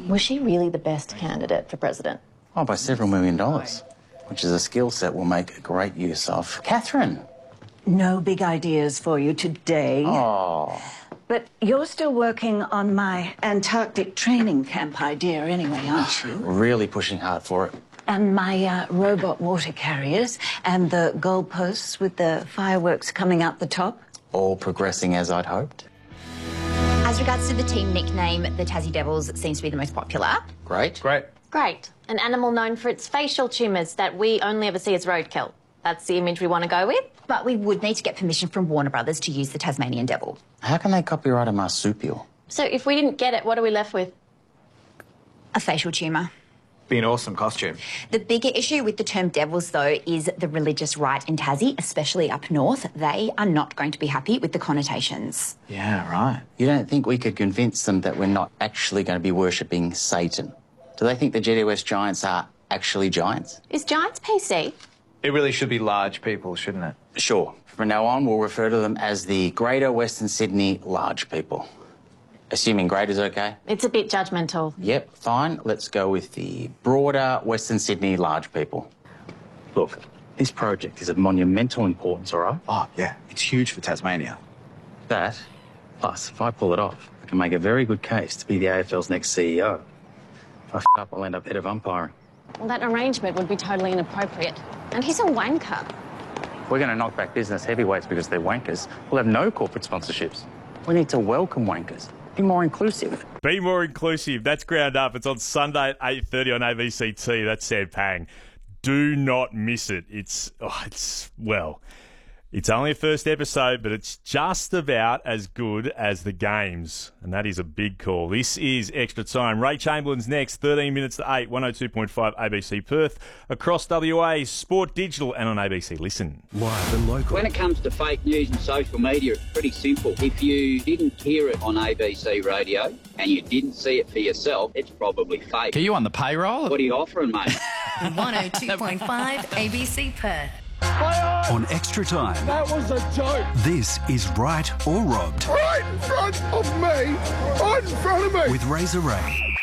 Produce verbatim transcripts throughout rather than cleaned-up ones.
Was she really the best candidate for president? Oh, by several million dollars, which is a skill set we'll make great use of. Catherine! No big ideas for you today. Oh. But you're still working on my Antarctic training camp idea anyway, aren't you? Really pushing hard for it. And my uh, robot water carriers and the goalposts with the fireworks coming out the top. All progressing as I'd hoped. As regards to the team nickname, the Tassie Devils seems to be the most popular. Great. Great. Great. An animal known for its facial tumours that we only ever see as roadkill. That's the image we want to go with. But we would need to get permission from Warner Brothers to use the Tasmanian Devil. How can they copyright a marsupial? So if we didn't get it, what are we left with? A facial tumour. Be an awesome costume. The bigger issue with the term devils, though, is the religious right in Tassie, especially up north. They are not going to be happy with the connotations. Yeah, right. You don't think we could convince them that we're not actually going to be worshipping Satan? Do they think the G W S Giants are actually giants? Is Giants P C? It really should be large people, shouldn't it? Sure. From now on, we'll refer to them as the Greater Western Sydney Large People. Assuming greater's okay? It's a bit judgmental. Yep, fine. Let's go with the broader Western Sydney Large People. Look, this project is of monumental importance, all right? Oh, yeah. It's huge for Tasmania. That, plus, if I pull it off, I can make a very good case to be the A F L's next C E O. If I f*** up, I'll end up head of umpiring. Well, that arrangement would be totally inappropriate. And he's a wanker. We're going to knock back business heavyweights because they're wankers. We'll have no corporate sponsorships. We need to welcome wankers. Be more inclusive. Be more inclusive. That's Ground Up. It's on Sunday at eight thirty on A B C T. That's Sam Pang. Do not miss it. It's, oh, it's, well, it's only a first episode, but it's just about as good as the games. And that is a big call. This is Extra Time. Ray Chamberlain's next, thirteen minutes to eight, one oh two point five A B C Perth, across W A, Sport Digital, and on A B C Listen. Live and local. When it comes to fake news and social media, it's pretty simple. If you didn't hear it on A B C radio and you didn't see it for yourself, it's probably fake. Are you on the payroll? What are you offering, mate? one oh two point five A B C Perth. On Extra Time. That was a joke. This is Right or Robbed. Right in front of me. Right in front of me. With Razor Ray.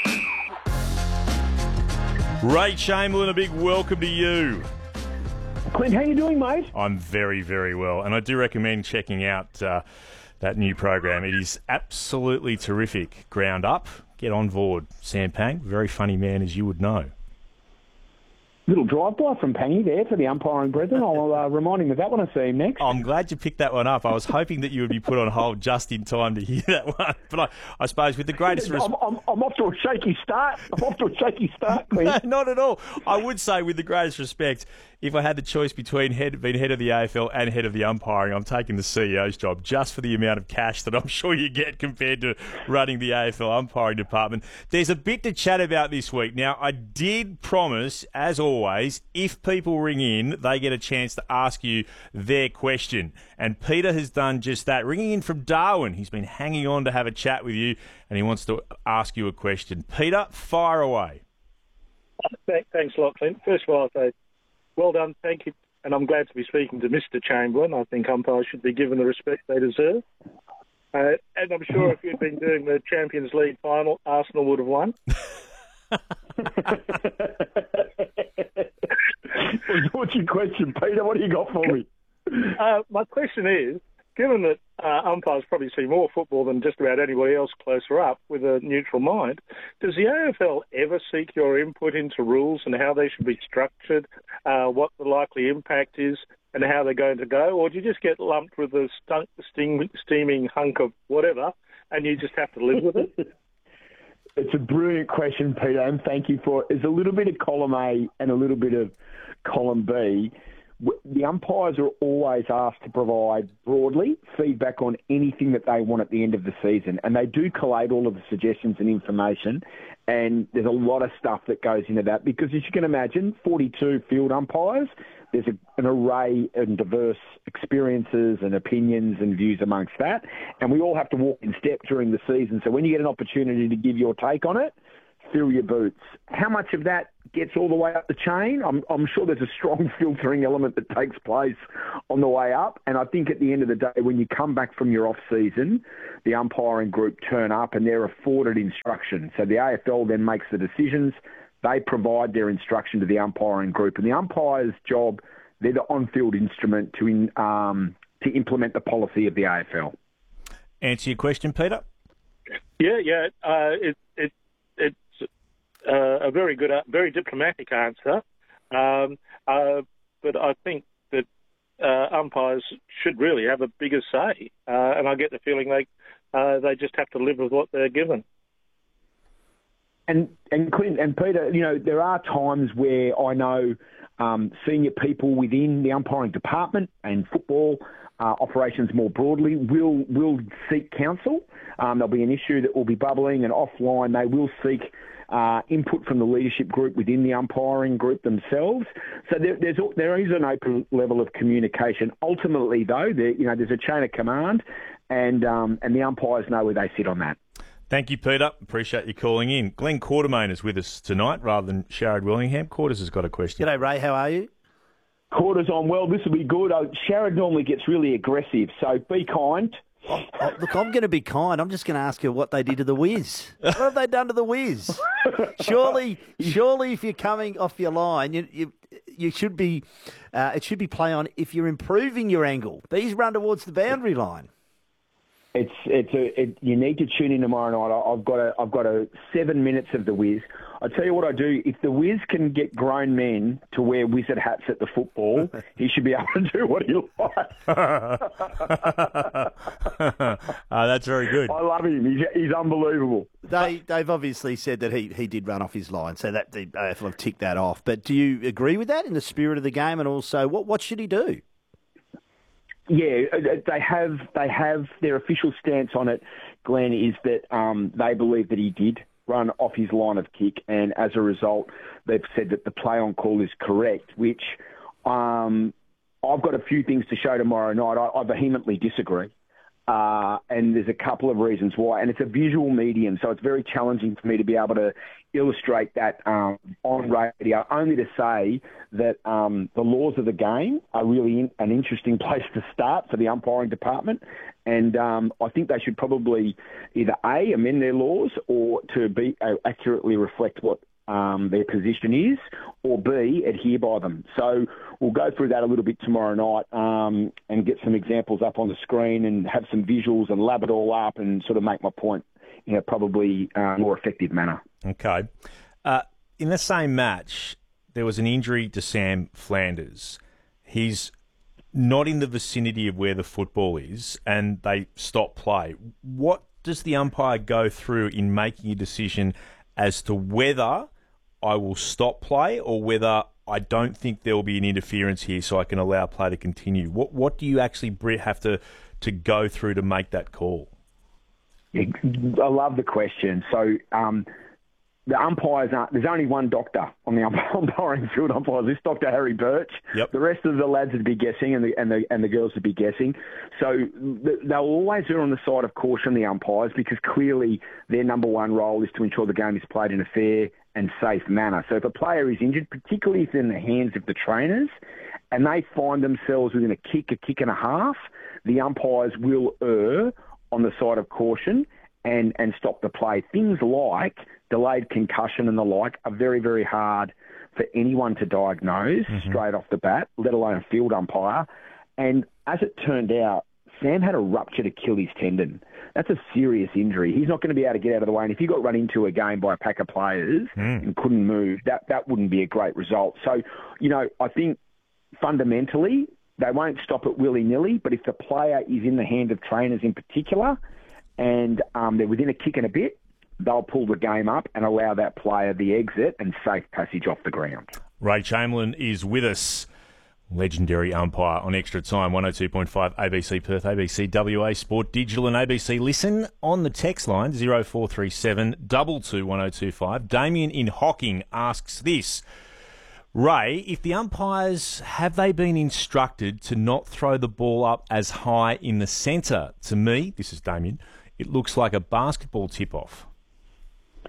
Ray Chamberlain, a big welcome to you. Clint, how you doing, mate? I'm very, very well. And I do recommend checking out uh, that new program. It is absolutely terrific. Ground Up. Get on board. Sam Pang, very funny man, as you would know. Little drive-by from Pangy there for the umpiring brethren. I'll uh, remind him of that when I see him next. I'm glad you picked that one up. I was hoping that you would be put on hold just in time to hear that one. But I, I suppose with the greatest respect... I'm, I'm, I'm off to a shaky start. I'm off to a shaky start, Clint. No, not at all. I would say with the greatest respect, if I had the choice between head, being head of the A F L and head of the umpiring, I'm taking the C E O's job just for the amount of cash that I'm sure you get compared to running the A F L umpiring department. There's a bit to chat about this week. Now, I did promise, as always, if people ring in, they get a chance to ask you their question. And Peter has done just that. Ringing in from Darwin. He's been hanging on to have a chat with you, and he wants to ask you a question. Peter, fire away. Thanks a lot, Clint. First of all, I'll say, well done, thank you. And I'm glad to be speaking to Mister Chamberlain. I think umpires should be given the respect they deserve. Uh, and I'm sure if you'd been doing the Champions League final, Arsenal would have won. What's your question, Peter? What do you got for me? Uh, my question is, given that uh, umpires probably see more football than just about anybody else closer up with a neutral mind, does the A F L ever seek your input into rules and how they should be structured, uh, what the likely impact is and how they're going to go? Or do you just get lumped with a stunk, steam, steaming hunk of whatever and you just have to live with it? It's a brilliant question, Peter, and thank you for it. There's a little bit of column A and a little bit of column B. The umpires are always asked to provide broadly feedback on anything that they want at the end of the season, and they do collate all of the suggestions and information, and there's a lot of stuff that goes into that because, as you can imagine, forty-two field umpires, there's a, an array and diverse experiences and opinions and views amongst that, and we all have to walk in step during the season. So when you get an opportunity to give your take on it, fill your boots. How much of that gets all the way up the chain. I'm, I'm sure there's a strong filtering element that takes place on the way up. And I think at the end of the day, when you come back from your off-season, the umpiring group turn up and they're afforded instruction. So the A F L then makes the decisions. They provide their instruction to the umpiring group. And the umpire's job, they're the on-field instrument to in, um, to implement the policy of the A F L. Answer your question, Peter? Yeah, yeah. Uh, it, it, it's uh, a very good, uh, very diplomatic answer. Um, uh, but I think that uh, umpires should really have a bigger say. Uh, and I get the feeling they uh, they just have to live with what they're given. And and Clint and Peter, you know, there are times where I know um, senior people within the umpiring department and football uh, operations more broadly will will seek counsel. Um, there'll be an issue that will be bubbling, and offline they will seek uh, input from the leadership group within the umpiring group themselves. So there, there's there is an open level of communication. Ultimately, though, there, you know, there's a chain of command, and um, and the umpires know where they sit on that. Thank you, Peter. Appreciate you calling in. Glenn Quartermain is with us tonight rather than Sharad Willingham. Quarters has got a question. G'day, Ray. How are you? Quarters on well. This will be good. Oh, Sharad normally gets really aggressive, so be kind. Oh, oh, look, I'm going to be kind. I'm just going to ask you what they did to the Wiz. What have they done to the Wiz? Surely, surely, if you're coming off your line, you you, you should be. Uh, it should be play on if you're improving your angle. These run towards the boundary line. It's it's a it, you need to tune in tomorrow night. I've got a I've got a seven minutes of the Wiz. I tell you what I do. If the Wiz can get grown men to wear wizard hats at the football, he should be able to do what he likes. uh, that's very good. I love him. He's, he's unbelievable. They they've obviously said that he, he did run off his line, so that the A F L have ticked that off. But do you agree with that in the spirit of the game, and also what what should he do? Yeah, they have they have their official stance on it, Glenn, is that um, they believe that he did run off his line of kick, and as a result, they've said that the play on call is correct, which um, I've got a few things to show tomorrow night. I, I vehemently disagree. Uh, and there's a couple of reasons why. And it's a visual medium, so it's very challenging for me to be able to illustrate that um, on radio, only to say that um, the laws of the game are really in, an interesting place to start for the umpiring department. And um, I think they should probably either A, amend their laws, or to be uh, accurately reflect what um, their position is, or B, adhere by them. So we'll go through that a little bit tomorrow night um, and get some examples up on the screen and have some visuals and lab it all up and sort of make my point in a probably uh, more effective manner. Okay. Uh, in the same match, there was an injury to Sam Flanders. He's not in the vicinity of where the football is, and they stop play. What does the umpire go through in making a decision as to whether I will stop play or whether I don't think there will be an interference here so I can allow play to continue? What what do you actually have to, to go through to make that call? Yeah, I love the question. So um, the umpires aren't, there's only one doctor on the umpiring field umpires. This Doctor Harry Birch. Yep. The rest of the lads would be guessing, and the and the and the girls would be guessing. So they'll always err on the side of caution, the umpires, because clearly their number one role is to ensure the game is played in a fair and safe manner. So if a player is injured, particularly if it's in the hands of the trainers, and they find themselves within a kick, a kick and a half, the umpires will err on the side of caution and, and stop the play. Things like delayed concussion and the like are very, very hard for anyone to diagnose mm-hmm. straight off the bat, let alone a field umpire. And as it turned out, Sam had a ruptured Achilles tendon. That's a serious injury. He's not going to be able to get out of the way. And if you got run into a game by a pack of players mm. and couldn't move, that, that wouldn't be a great result. So, you know, I think fundamentally they won't stop it willy-nilly, but if the player is in the hand of trainers in particular and um, they're within a kick and a bit, they'll pull the game up and allow that player the exit and safe passage off the ground. Ray Chamberlain is with us. Legendary umpire on Extra Time, one oh two point five A B C Perth, A B C W A Sport Digital and A B C Listen. On the text line, oh four three seven, two two one oh two five. Damien in Hocking asks this. Ray, if the umpires, have they been instructed to not throw the ball up as high in the centre? To me, this is Damien, it looks like a basketball tip-off.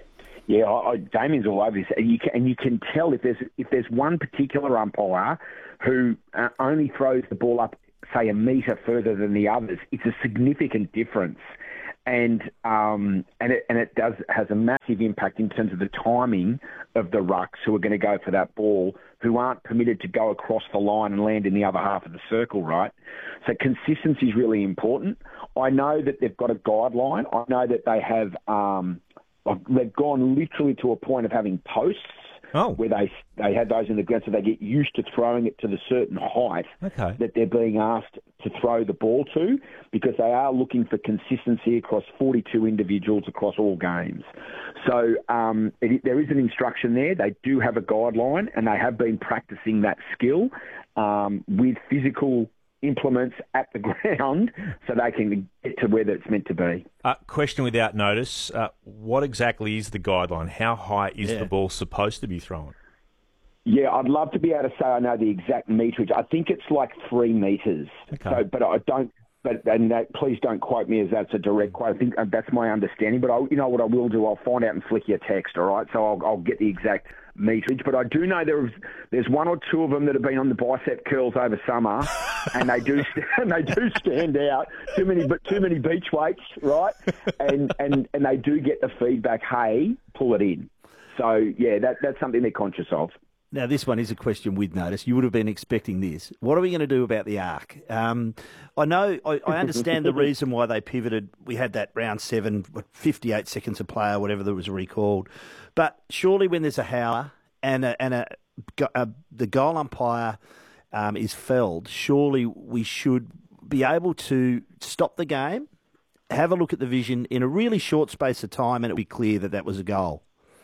Yeah, I, I, Damien's all over this, and you can, and you can tell if there's if there's one particular umpire who uh, only throws the ball up, say, a metre further than the others. It's a significant difference, and um, and it and it does has a massive impact in terms of the timing of the rucks who are going to go for that ball, who aren't permitted to go across the line and land in the other half of the circle, right? So consistency is really important. I know that they've got a guideline. I know that they have. Um, They've gone literally to a point of having posts oh. where they they have those in the ground, so they get used to throwing it to the certain height okay. that they're being asked to throw the ball to, because they are looking for consistency across forty-two individuals across all games. So um, it, there is an instruction there. They do have a guideline, and they have been practicing that skill um, with physical implements at the ground so they can get to where it's meant to be. Uh, question without notice, uh, what exactly is the guideline? How high is Yeah. the ball supposed to be thrown? Yeah, I'd love to be able to say I know the exact meterage. I think it's like three metres. Okay. So, but I don't. But and that, please don't quote me as that's a direct quote. I think that's my understanding. But I, you know what I will do? I'll find out and flick you a text. All right. So I'll, I'll get the exact meterage. But I do know there's there's one or two of them that have been on the bicep curls over summer, and they do and they do stand out. Too many, but too many beach weights, right? And and and they do get the feedback. Hey, pull it in. So yeah, that that's something they're conscious of. Now, this one is a question with notice. You would have been expecting this. What are we going to do about the arc? Um, I know, I, I understand the reason why they pivoted. We had that round seven, what, fifty-eight seconds a play or whatever that was recalled. But surely when there's a howler and a, and a, a, the goal umpire um, is felled, surely we should be able to stop the game, have a look at the vision in a really short space of time, and it'll be clear that that was a goal.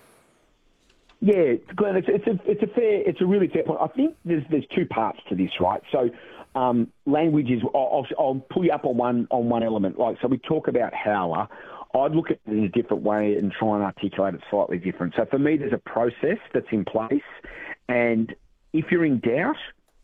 Yeah, Glenn, it's, it's a it's a fair it's a really fair point. I think there's there's two parts to this, right? So, um, language is I'll, I'll pull you up on one on one element. Like, so we talk about howler. I'd look at it in a different way and try and articulate it slightly different. So for me, there's a process that's in place, and if you're in doubt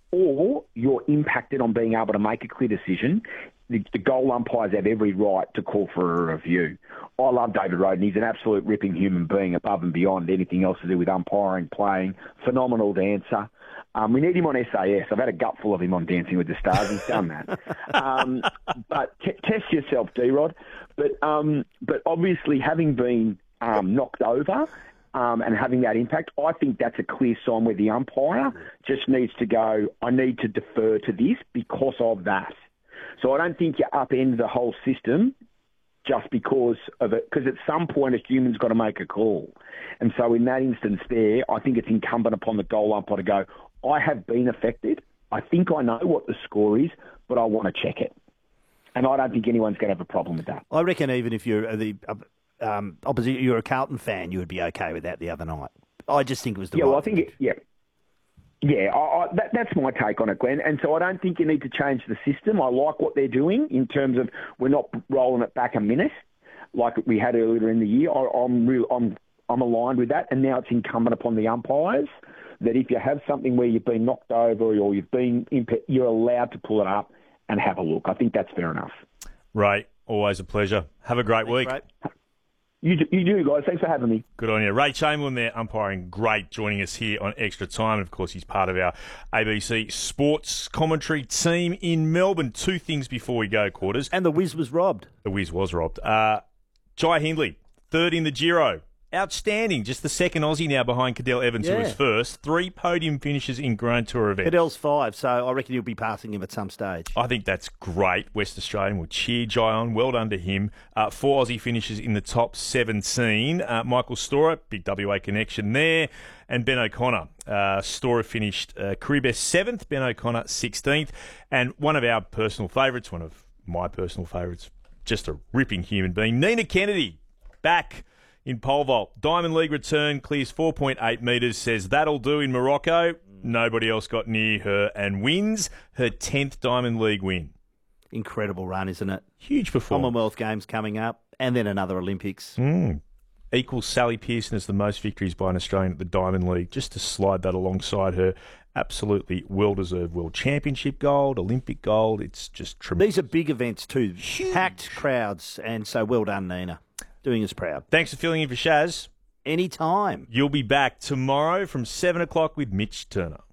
or you're impacted on being able to make a clear decision, the, the goal umpires have every right to call for a review. I love David Roden. He's an absolute ripping human being above and beyond anything else to do with umpiring, playing. Phenomenal dancer. Um, we need him on S A S. I've had a gutful of him on Dancing with the Stars. He's done that. um, but t- test yourself, D-Rod. But, um, but obviously, having been um, knocked over um, and having that impact, I think that's a clear sign where the umpire just needs to go, I need to defer to this because of that. So I don't think you upend the whole system just because of it, because at some point a human's got to make a call. And so in that instance there, I think it's incumbent upon the goal umpire to go, I have been affected. I think I know what the score is, but I want to check it. And I don't think anyone's going to have a problem with that. I reckon even if you're the um, opposite, you're a Carlton fan, you would be okay with that the other night. I just think it was the yeah, right well, I think it, yeah. Yeah, I, I, that, that's my take on it, Glenn. And so I don't think you need to change the system. I like what they're doing in terms of we're not rolling it back a minute like we had earlier in the year. I, I'm real, I'm I'm aligned with that. And now it's incumbent upon the umpires that if you have something where you've been knocked over or you've been imp- you're allowed to pull it up and have a look. I think that's fair enough. Ray, always a pleasure. Have a great Thanks, week. Ray. You do, you do, guys. Thanks for having me. Good on you. Ray Chamberlain there, umpiring great, joining us here on Extra Time. And, of course, he's part of our A B C sports commentary team in Melbourne. Two things before we go, Quarters. And the Wiz was robbed. The Wiz was robbed. Uh, Jai Hindley, third in the Giro. Outstanding. Just the second Aussie now behind Cadel Evans, Yeah. who was first. Three podium finishes in Grand Tour events. Cadell's five, so I reckon you'll be passing him at some stage. I think that's great. West Australian will cheer Jai on. Well done to him. Uh, four Aussie finishes in the top seventeen. Uh, Michael Storer, big W A connection there. And Ben O'Connor. Uh, Storer finished uh, career best seventh. Ben O'Connor sixteenth. And one of our personal favourites, one of my personal favourites, just a ripping human being, Nina Kennedy, back in pole vault. Diamond League return, clears four point eight metres, says that'll do in Morocco. Nobody else got near her and wins her tenth Diamond League win. Incredible run, isn't it? Huge performance. Commonwealth Games coming up, and then another Olympics. Mm. Equals Sally Pearson as the most victories by an Australian at the Diamond League. Just to slide that alongside her, absolutely well-deserved World Championship gold, Olympic gold. It's just tremendous. These are big events too. Huge. Packed crowds, and so well done, Nina. Doing us proud. Thanks for filling in for Shaz. anytime. You'll be back tomorrow from seven o'clock with Mitch Turner.